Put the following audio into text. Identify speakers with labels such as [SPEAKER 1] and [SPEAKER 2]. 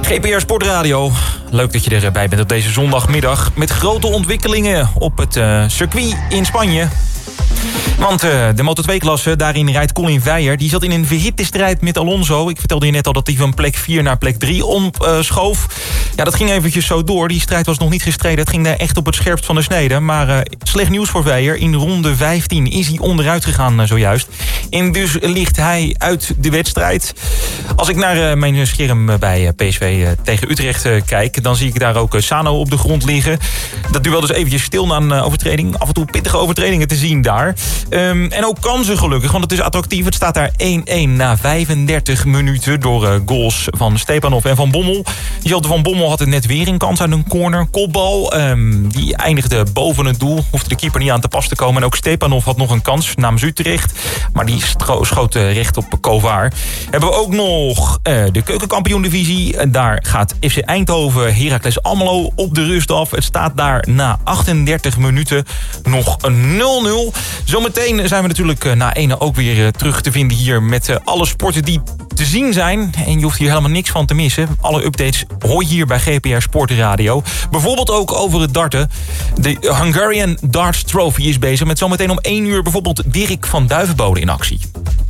[SPEAKER 1] GPR Sportradio. Leuk dat je erbij bent op deze zondagmiddag met grote ontwikkelingen op het circuit in Spanje. Want de Moto2-klasse, daarin rijdt Colin Veijer. Die zat in een verhitte strijd met Alonso. Ik vertelde je net al dat hij van plek 4 naar plek 3 omschoof. Ja, dat ging eventjes zo door. Die strijd was nog niet gestreden. Het ging daar echt op het scherpst van de snede. Maar slecht nieuws voor Veijer. In ronde 15 is hij onderuit gegaan zojuist. En dus ligt hij uit de wedstrijd. Als ik naar mijn scherm bij PSV tegen Utrecht kijk, dan zie ik daar ook Sano op de grond liggen. Dat duel dus eventjes stil na een overtreding. Af en toe pittige overtredingen te zien daar. En ook kansen gelukkig, want het is attractief. Het staat daar 1-1 na 35 minuten door goals van Stepanov en Van Bommel. Jelte Van Bommel had het net weer een kans uit een corner. Kopbal, die eindigde boven het doel. Hoefde de keeper niet aan te pas te komen. En ook Stepanov had nog een kans namens Utrecht. Maar die schoot recht op Kovaar. Hebben we ook nog de keukenkampioen-divisie. Daar gaat FC Eindhoven Heracles Almelo op de rust af. Het staat daar na 38 minuten nog een 0-0. Zometeen zijn we natuurlijk na ene ook weer terug te vinden hier met alle sporten die te zien zijn. En je hoeft hier helemaal niks van te missen. Alle updates hoor je hier bij GPR Sportradio. Bijvoorbeeld ook over het darten. De Hungarian Darts Trophy is bezig met zometeen om 1 uur bijvoorbeeld Dirk van Duivenbode in actie.